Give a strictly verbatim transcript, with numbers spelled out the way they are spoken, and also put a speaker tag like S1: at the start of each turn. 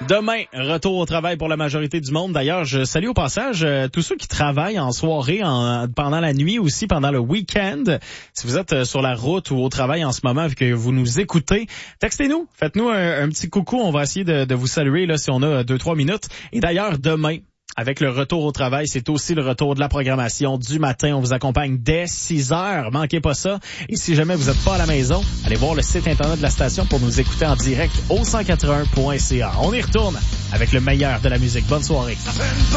S1: Demain, retour au travail pour la majorité du monde. D'ailleurs, je salue au passage euh, tous ceux qui travaillent en soirée, en, pendant la nuit aussi, pendant le week-end. Si vous êtes euh, sur la route ou au travail en ce moment et que vous nous écoutez, textez-nous, faites-nous un, un petit coucou. On va essayer de, de vous saluer là si on a deux, trois minutes. Et d'ailleurs, demain, avec le retour au travail, c'est aussi le retour de la programmation du matin. On vous accompagne dès six heures. Manquez pas ça. Et si jamais vous n'êtes pas à la maison, allez voir le site internet de la station pour nous écouter en direct au cent quatre-vingts point c a. On y retourne avec le meilleur de la musique. Bonne soirée.